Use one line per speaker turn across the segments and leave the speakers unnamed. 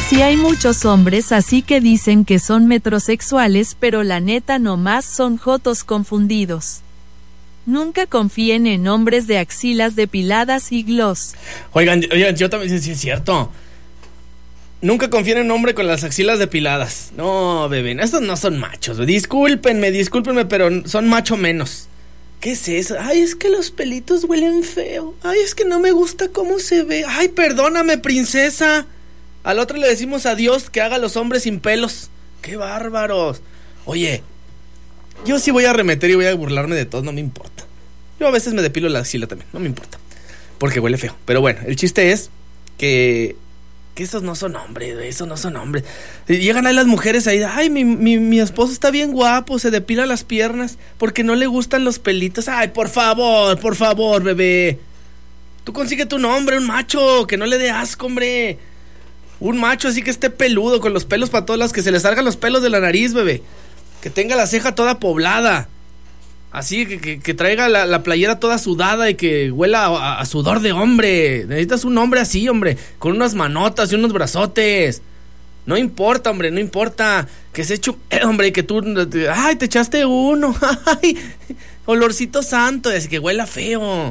Sí hay muchos hombres así que dicen que son metrosexuales, pero la neta nomás son jotos confundidos. Nunca confíen en hombres de axilas depiladas y gloss.
Oigan, yo también, sí es cierto. Nunca confíen en un hombre con las axilas depiladas. No, bebé, estos no son machos. Discúlpenme, pero son macho menos. ¿Qué es eso? Ay, es que los pelitos huelen feo. Ay, es que no me gusta cómo se ve. Ay, perdóname, princesa. Al otro le decimos adiós, que haga los hombres sin pelos. ¡Qué bárbaros! Oye, yo sí voy a arremeter y voy a burlarme de todos, no me importa. Yo a veces me depilo la axila también, no me importa, porque huele feo. Pero bueno, el chiste es que esos no son hombres, esos no son hombres. Llegan ahí las mujeres ahí, ay, mi esposo está bien guapo, se depila las piernas porque no le gustan los pelitos. Ay, por favor, bebé. Tú consíguete un hombre, un macho, que no le dé asco, hombre. Un macho así que esté peludo, con los pelos para todas las, que se le salgan los pelos de la nariz, bebé. Que tenga la ceja toda poblada. Así que traiga la playera toda sudada y que huela a sudor de hombre. Necesitas un hombre así, hombre, con unas manotas y unos brazotes. No importa, hombre, no importa. Que se eche, hombre, y que tú, ay, te echaste uno. Ay, olorcito santo, así que huela feo.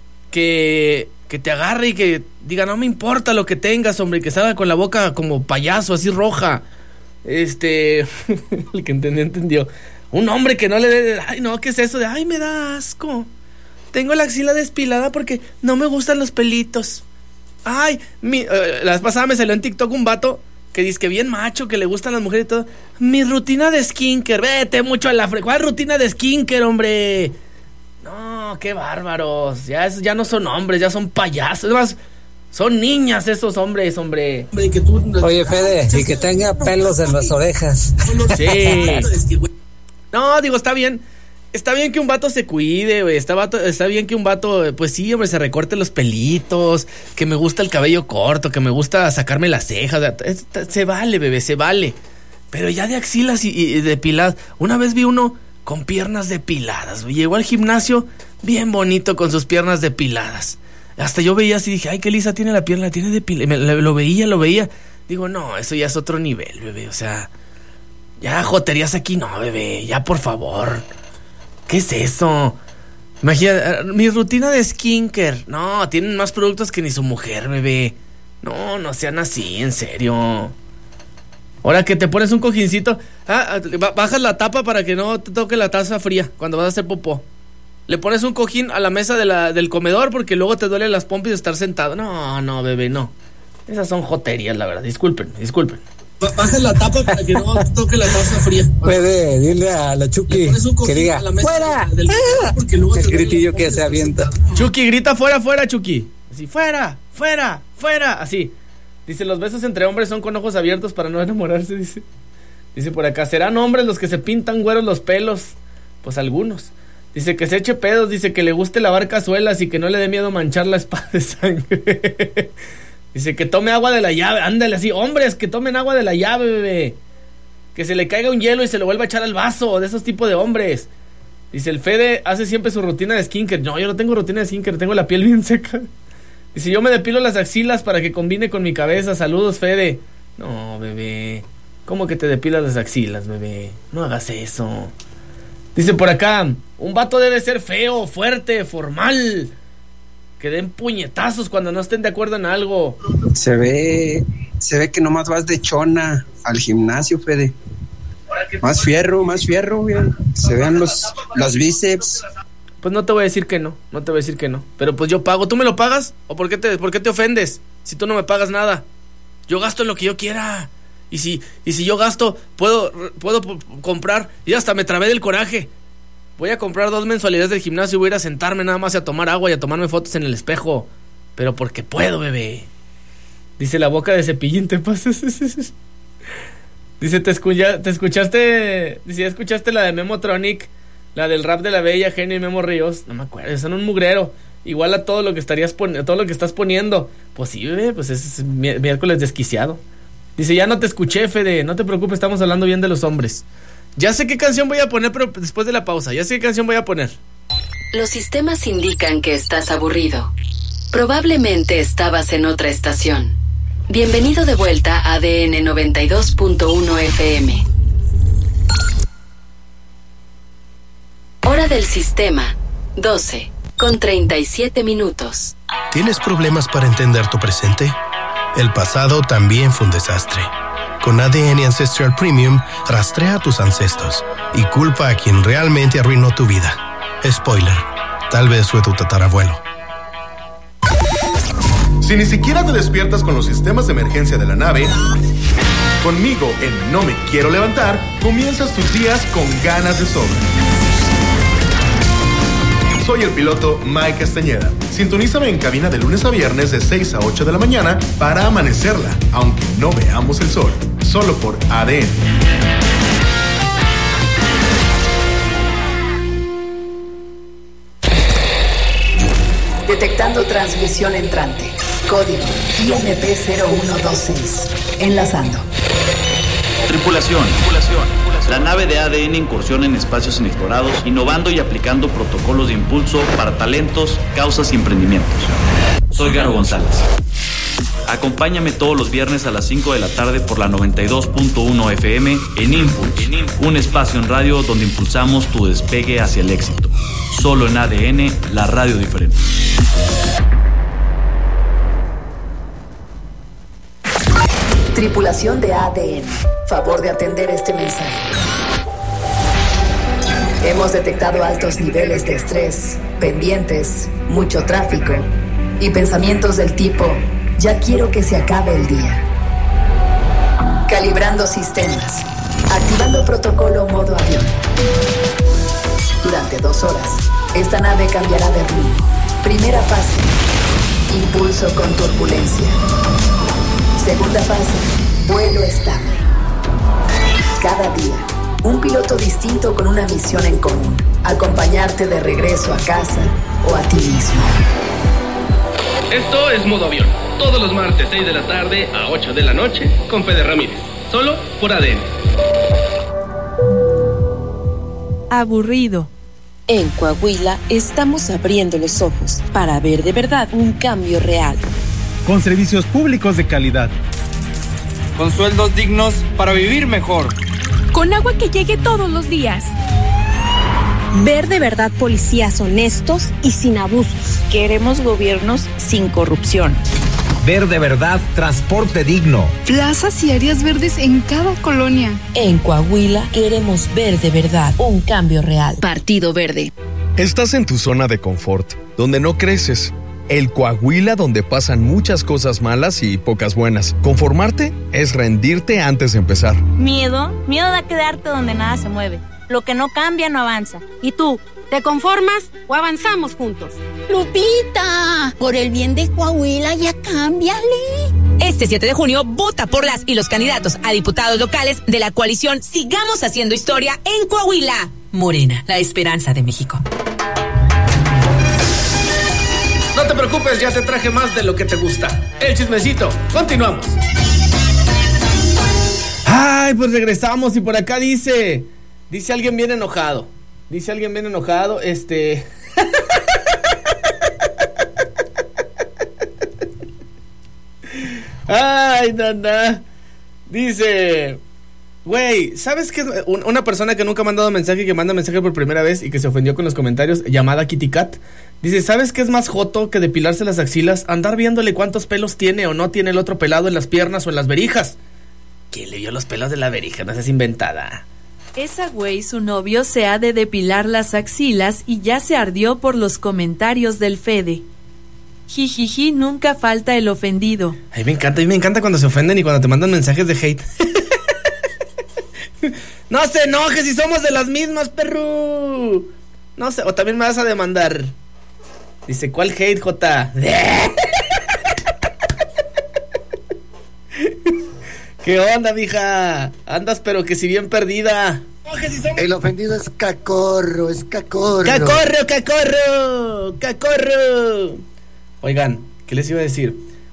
Que te agarre y que diga, no me importa lo que tengas, hombre, y que salga con la boca como payaso, así roja. El que entendió. Un hombre que no le dé, ay, no, ¿qué es eso de, ay, me da asco? Tengo la axila despilada porque no me gustan los pelitos. Ay, la vez pasada me salió en TikTok un vato que dice que bien macho, que le gustan las mujeres y todo. Mi rutina de skincare, vete mucho a la ¿cuál rutina de skincare, hombre? No, qué bárbaros. Ya no son hombres, ya son payasos. Además, son niñas esos hombres, hombre.
Oye, Fede, y que tenga pelos en las orejas.
Sí. No, digo, está bien. Está bien que un vato se cuide, güey. Está bien que un vato, pues sí, hombre, se recorte los pelitos. Que me gusta el cabello corto, que me gusta sacarme las cejas. Se vale, bebé, se vale. Pero ya de axilas y depiladas. Una vez vi uno con piernas depiladas. Llegó al gimnasio bien bonito con sus piernas depiladas. Hasta yo veía así, dije, ay, qué lisa tiene la pierna, tiene depilada. Lo veía. Digo, no, eso ya es otro nivel, bebé. O sea, ya joterías aquí, no, bebé. Ya, por favor. ¿Qué es eso? Imagina, mi rutina de skincare. No, tienen más productos que ni su mujer, bebé. No sean así, en serio. Ahora que te pones un cojincito, bajas la tapa para que no te toque la taza fría cuando vas a hacer popó. Le pones un cojín a la mesa del comedor porque luego te duele las pompis de estar sentado. No, bebé, no. Esas son joterías, la verdad. Disculpen. Baja la tapa para que no te toque la taza fría.
Puede, dile a la Chucky que diga, ¡fuera! Porque luego el gritillo que se avienta.
Chucky, grita fuera, Chucky. Así, fuera. Así. Dice, los besos entre hombres son con ojos abiertos para no enamorarse, dice. Dice por acá, ¿serán hombres los que se pintan güeros los pelos? Pues algunos. Dice que se eche pedos, dice que le guste lavar cazuelas y que no le dé miedo manchar la espada de sangre. Dice que tome agua de la llave, ándale así, hombres que tomen agua de la llave, bebé. Que se le caiga un hielo y se lo vuelva a echar al vaso, de esos tipos de hombres. Dice, el Fede hace siempre su rutina de skincare. No, yo no tengo rutina de skincare, tengo la piel bien seca. Dice, yo me depilo las axilas para que combine con mi cabeza. Saludos, Fede. No, bebé. ¿Cómo que te depilas las axilas, bebé? No hagas eso. Dice por acá, un vato debe ser feo, fuerte, formal. Que den puñetazos cuando no estén de acuerdo en algo.
Se ve que nomás vas de chona al gimnasio, Fede. Más fierro, güey. Se vean los bíceps.
Pues no te voy a decir que no. Pero pues yo pago. ¿Tú me lo pagas? ¿O por qué te ofendes? Si tú no me pagas nada. Yo gasto en lo que yo quiera. Y si yo gasto, puedo comprar. Y hasta me trabé del coraje. Voy a comprar 2 mensualidades del gimnasio y voy a ir a sentarme nada más y a tomar agua y a tomarme fotos en el espejo. Pero porque puedo, bebé. Dice, la boca de Cepillín te pasas. Dice, ¿te escuchaste? Dice, ¿ya escuchaste la de Memotronic? La del rap de la Bella, Genio y Memo Ríos. No me acuerdo, son un mugrero. Igual a todo lo que todo lo que estás poniendo. Pues sí, bebé, pues es miércoles desquiciado. Dice, ya no te escuché, Fede. No te preocupes, estamos hablando bien de los hombres. Ya sé qué canción voy a poner, pero después de la pausa.
Los sistemas indican que estás aburrido. Probablemente estabas en otra estación. Bienvenido de vuelta a ADN 92.1 FM. Hora del sistema, 12:37.
¿Tienes problemas para entender tu presente? El pasado también fue un desastre. Con ADN Ancestral Premium, rastrea a tus ancestros y culpa a quien realmente arruinó tu vida. Spoiler, tal vez fue tu tatarabuelo.
Si ni siquiera te despiertas con los sistemas de emergencia de la nave, conmigo en No Me Quiero Levantar, comienzas tus días con ganas de sobra. Soy el piloto Mike Castañeda. Sintonízame en cabina de lunes a viernes de 6 a 8 de la mañana para amanecerla, aunque no veamos el sol. Solo por ADN.
Detectando transmisión entrante. Código IMP0126. Enlazando.
Tripulación. La nave de ADN incursiona en espacios inexplorados, innovando y aplicando protocolos de impulso para talentos, causas y emprendimientos. Soy Garo González. Acompáñame todos los viernes a las 5 de la tarde por la 92.1 FM en Impulse, un espacio en radio donde impulsamos tu despegue hacia el éxito. Solo en ADN, la radio diferente.
Tripulación de ADN, favor de atender este mensaje. Hemos detectado altos niveles de estrés, pendientes, mucho tráfico y pensamientos del tipo, ya quiero que se acabe el día. Calibrando sistemas, activando protocolo modo avión. Durante 2 horas, esta nave cambiará de rumbo. Primera fase, impulso con turbulencia. Segunda fase, vuelo estable. Cada día, un piloto distinto con una misión en común. Acompañarte de regreso a casa o a ti mismo.
Esto es Modo Avión. Todos los martes, 6 de la tarde a 8 de la noche, con Fede Ramírez. Solo por ADN.
Aburrido.
En Coahuila estamos abriendo los ojos para ver de verdad un cambio real.
Con servicios públicos de calidad.
Con sueldos dignos para vivir mejor.
Con agua que llegue todos los días.
Ver de verdad policías honestos y sin abusos.
Queremos gobiernos sin corrupción.
Ver de verdad transporte digno.
Plazas y áreas verdes en cada colonia.
En Coahuila queremos ver de verdad un cambio real.
Partido Verde.
Estás en tu zona de confort, donde no creces. El Coahuila donde pasan muchas cosas malas y pocas buenas. Conformarte es rendirte antes de empezar.
Miedo da quedarte donde nada se mueve. Lo que no cambia no avanza. ¿Y tú? ¿Te conformas o avanzamos juntos?
Lupita, por el bien de Coahuila ya cámbiale.
Este 7 de junio vota por las y los candidatos a diputados locales de la coalición Sigamos Haciendo Historia en Coahuila. Morena, la esperanza de México.
No te preocupes, ya te traje más de lo que te gusta. El chismecito. Continuamos. Ay, pues regresamos y por acá dice alguien bien enojado. Ay, nana. Dice, güey, ¿sabes qué? Una persona que nunca ha mandado mensaje, que manda mensaje por primera vez y que se ofendió con los comentarios, llamada Kitty Cat, dice, ¿sabes qué es más joto que depilarse las axilas? Andar viéndole cuántos pelos tiene o no tiene el otro pelado en las piernas o en las verijas. ¿Quién le vio los pelos de la verija? No seas inventada.
Esa güey, su novio, se ha de depilar las axilas y ya se ardió por los comentarios del Fede. Jijiji, nunca falta el ofendido.
A mí me encanta cuando se ofenden y cuando te mandan mensajes de hate. No se enojes si somos de las mismas, perro. No sé, o también me vas a demandar. Dice, ¿cuál hate, Jota? ¿Qué onda, mija? Andas pero que si bien perdida.
El ofendido es cacorro.
¡Cacorro! Oigan, ¿qué les iba a decir?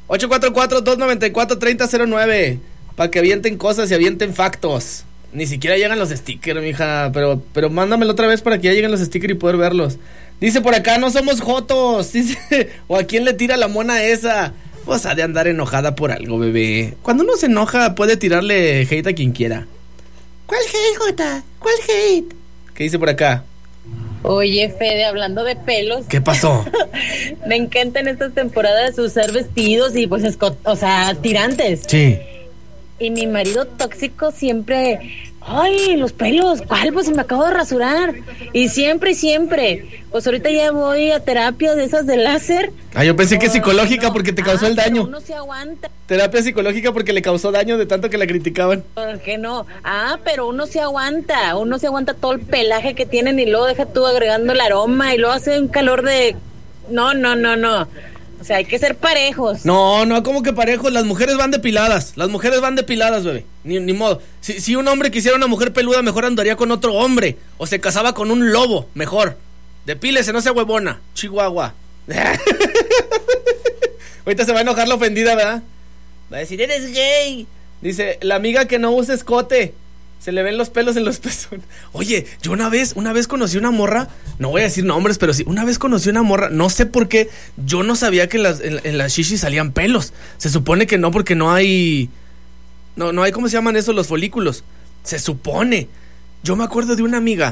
844-294-3009 para que avienten cosas y avienten factos. Ni siquiera llegan los stickers, mija. Pero mándamelo otra vez para que ya lleguen los stickers y poder verlos. Dice por acá, no somos jotos. Dice, o a quién le tira la mona esa. Pues ha de andar enojada por algo, bebé. Cuando uno se enoja puede tirarle hate a quien quiera.
¿Cuál hate, Jota? ¿Cuál hate?
¿Qué dice por acá?
Oye, Fede, hablando de pelos.
¿Qué pasó?
Me encantan estas temporadas usar vestidos y pues tirantes.
Sí.
Y mi marido tóxico siempre, ay, los pelos, ¿cuál? Pues si me acabo de rasurar. Y siempre. Pues ahorita ya voy a terapia de esas de láser.
Ah, yo pensé que psicológica porque te causó el daño.
Uno se aguanta.
Terapia psicológica porque le causó daño de tanto que la criticaban.
¿Por qué no? Pero uno se aguanta todo el pelaje que tienen y luego deja tú agregando el aroma y luego hace un calor de... No. O sea, hay que ser parejos.
No, ¿cómo que parejos? Las mujeres van depiladas, bebé. Ni modo. Si un hombre quisiera una mujer peluda, mejor andaría con otro hombre. O se casaba con un lobo, mejor. Depílese, no sea huevona, Chihuahua. Ahorita se va a enojar la ofendida, ¿verdad? Va a decir, eres gay. Dice, la amiga que no usa escote, se le ven los pelos en los pezones. Oye, yo una vez conocí una morra, no voy a decir nombres, pero sí, una vez conocí una morra, no sé por qué, yo no sabía que en las shishis salían pelos. Se supone que no, porque no hay, ¿cómo se llaman esos? Los folículos. Se supone. Yo me acuerdo de una amiga,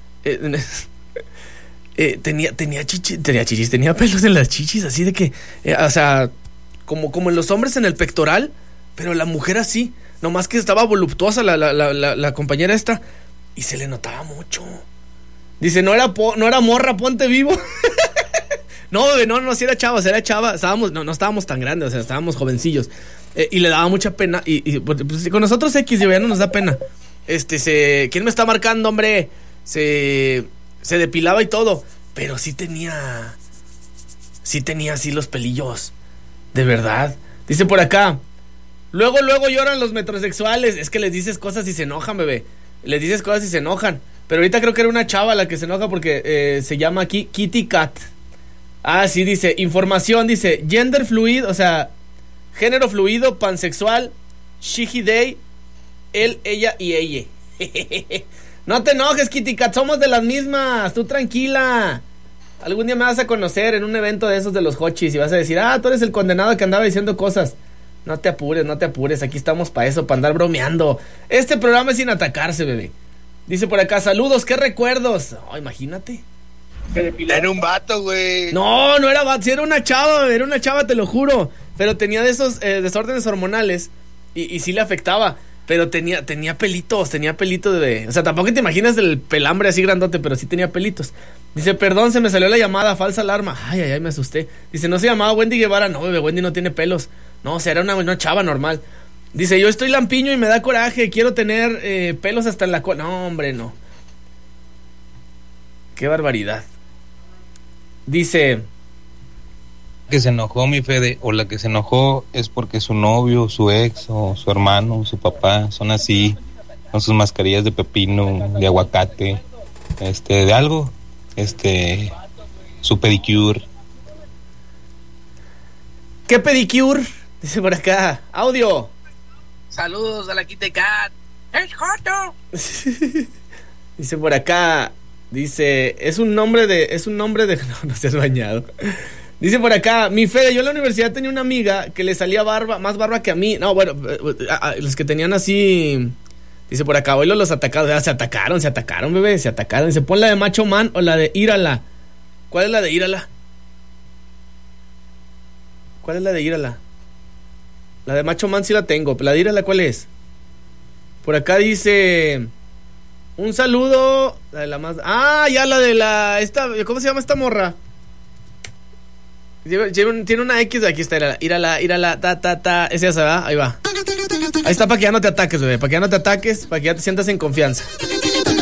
tenía chichis, tenía pelos en las chichis, así de que, como en los hombres en el pectoral, pero la mujer así. Nomás que estaba voluptuosa la compañera esta. Y se le notaba mucho. Dice, no era morra, ponte vivo. No, bebé, no, sí era chava. Estábamos, no estábamos tan grandes, o sea, estábamos jovencillos. Y le daba mucha pena. Y pues, con nosotros X, ya no nos da pena. ¿Quién me está marcando, hombre? Se depilaba y todo. Pero sí tenía así los pelillos. De verdad. Dice por acá. Luego lloran los metrosexuales. Es que les dices cosas y se enojan, bebé. Les dices cosas y se enojan. Pero ahorita creo que era una chava la que se enoja porque se llama aquí Kitty Cat. Ah, sí, dice, información, dice, gender fluid, o sea, género fluido, pansexual, she, he, they, él, ella y ella. No te enojes, Kitty Cat, somos de las mismas, tú tranquila. Algún día me vas a conocer en un evento de esos de los hochis y vas a decir, tú eres el condenado que andaba diciendo cosas. No te apures, aquí estamos para eso, para andar bromeando. Este programa es sin atacarse, bebé. Dice por acá, saludos, qué recuerdos. Imagínate.
Era un vato, güey.
No era vato, sí era una chava, te lo juro. Pero tenía de esos desórdenes hormonales y sí le afectaba. Pero tenía pelitos, de... O sea, tampoco te imaginas el pelambre así grandote, pero sí tenía pelitos. Dice, perdón, se me salió la llamada, falsa alarma. Ay, me asusté. Dice, ¿no se llamaba Wendy Guevara? No, bebé, Wendy no tiene pelos. No, o sea, era una chava normal. Dice, yo estoy lampiño y me da coraje, quiero tener pelos hasta en la cola. No, hombre, no. Qué barbaridad. Dice...
Que se enojó, mi Fede, o la que se enojó es porque su novio, su ex, o su hermano, su papá, son así, con sus mascarillas de pepino, de aguacate, de algo, su pedicure.
¿Qué pedicure? Dice por acá, audio.
Saludos a la Kitty Cat. ¡Es Joto!
Dice por acá, es un nombre de... No seas bañado. Dice por acá, mi Fede, yo en la universidad tenía una amiga que le salía más barba que a mí. No, bueno, los que tenían así... Dice por acá, hoy los atacados, se atacaron, bebé, se atacaron. Dice, pon la de Macho Man o la de Írala. ¿Cuál es la de Írala? La de Macho Man sí la tengo, pero la de Írala, ¿cuál es? Por acá dice... Un saludo... La de la más... ya la de la... ¿Cómo se llama esta morra? Tiene una X, aquí está, írala, ta, esa ya se va, ahí va. Ahí está para que ya no te ataques, bebé, para que ya no te ataques, para que ya te sientas en confianza.